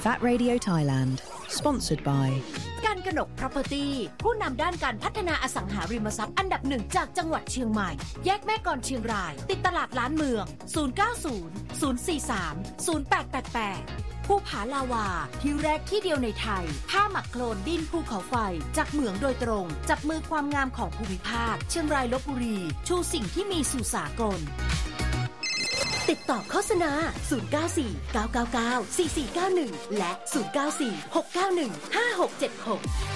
VAT Radio Thailand Sponsored by การกนก Property ผู้นำด้านการพัฒนาอสังหาริมทรัพย์อันดับหนึ่งจากจังหวัดเชียงใหม่แยกแม่กลเชียงรายติดตลาดล้านเมือง090 043 0888ภูผาลาวาที่แรกที่เดียวในไทยผ้าหมักโคลนดินภูเขาไฟจากเหมืองโดยตรงจับมือความงามของภูมิภาคเชียงรายลพบุรีชูสิ่งที่มีสู่สากลติดต่อโฆษณา094 999 4491และ094 691 5676